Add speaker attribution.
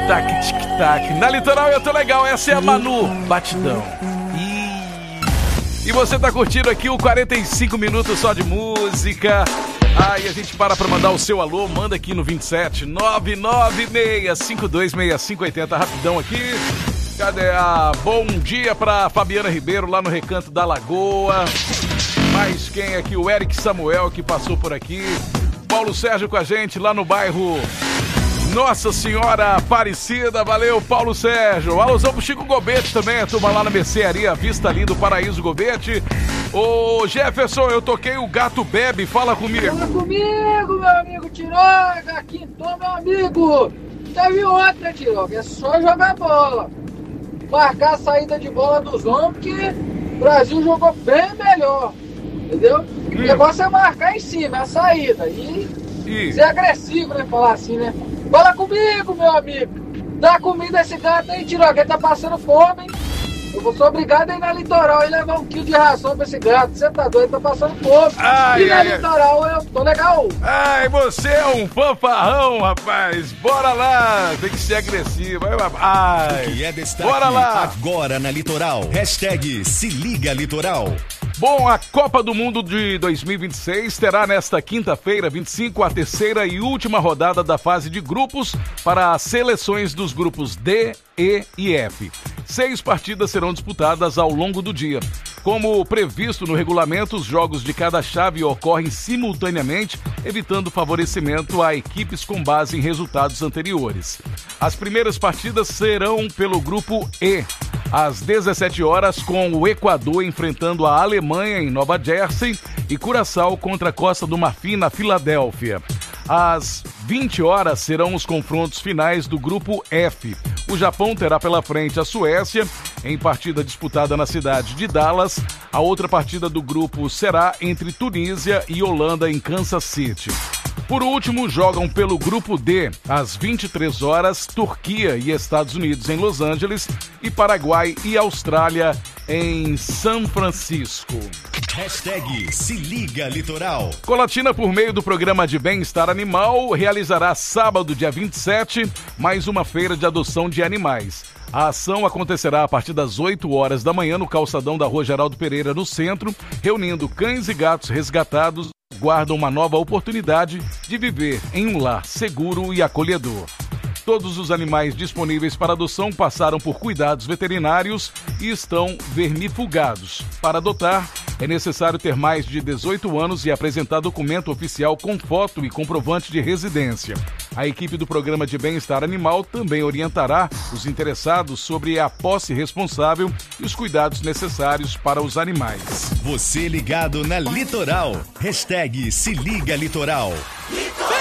Speaker 1: tic-tac, tic-tac. Na Litoral eu tô legal, essa é a Manu Batidão. E você tá curtindo aqui o 45 minutos só de música. Aí a gente para pra mandar o seu alô, manda aqui no 27 996526580, rapidão aqui. Cadê a bom dia pra Fabiana Ribeiro lá no Recanto da Lagoa. Mais quem aqui? O Eric Samuel que passou por aqui. Paulo Sérgio com a gente lá no bairro Nossa Senhora Aparecida. Valeu, Paulo Sérgio. Alusão pro Chico Gobete também, a turma lá na mercearia Vista Linda, Paraíso Gobete. Ô Jefferson, eu toquei o Gato Bebe, fala comigo.
Speaker 2: Fala comigo, meu amigo Tiroga, quintou, meu amigo. Teve outra, Tiroga, é só jogar bola. Marcar a saída de bola dos homens, que o Brasil jogou bem melhor, entendeu? O negócio é marcar em cima, a saída. E ser agressivo, né? Falar assim, né? Fala comigo, meu amigo. Dá comida a esse gato aí, Tiroga, ele tá passando fome, hein? Eu vou ser obrigado a ir na Litoral e levar 1 quilo de ração pra esse gato. Você tá doido, tá passando fome. E na Litoral eu tô legal.
Speaker 1: Ai, você é um fanfarrão, rapaz. Bora lá. Tem que ser agressivo. Ai,
Speaker 3: o que é destaque
Speaker 1: bora lá.
Speaker 3: Agora na Litoral. Hashtag Se Liga Litoral.
Speaker 1: Bom, a Copa do Mundo de 2026 terá nesta quinta-feira, 25, a terceira e última rodada da fase de grupos para as seleções dos grupos D, E e F. 6 partidas serão disputadas ao longo do dia. Como previsto no regulamento, os jogos de cada chave ocorrem simultaneamente, evitando favorecimento a equipes com base em resultados anteriores. As primeiras partidas serão pelo grupo E, às 17 horas, com o Equador enfrentando a Alemanha em Nova Jersey e Curaçao contra a Costa do Marfim na Filadélfia. Às 20 horas serão os confrontos finais do grupo F. O Japão terá pela frente a Suécia, em partida disputada na cidade de Dallas. A outra partida do grupo será entre Tunísia e Holanda em Kansas City. Por último, jogam pelo grupo D, às 23 horas, Turquia e Estados Unidos em Los Angeles e Paraguai e Austrália em São Francisco.
Speaker 3: Hashtag Se Liga Litoral.
Speaker 1: Colatina, por meio do programa de bem-estar animal, realizará sábado, dia 27, mais uma feira de adoção de animais. A ação acontecerá a partir das 8 horas da manhã no calçadão da Rua Geraldo Pereira, no centro, reunindo cães e gatos resgatados que guardam uma nova oportunidade de viver em um lar seguro e acolhedor. Todos os animais disponíveis para adoção passaram por cuidados veterinários e estão vermifugados. Para adotar, é necessário ter mais de 18 anos e apresentar documento oficial com foto e comprovante de residência. A equipe do Programa de Bem-Estar Animal também orientará os interessados sobre a posse responsável e os cuidados necessários para os animais.
Speaker 3: Você ligado na Litoral. Hashtag Se Liga Litoral.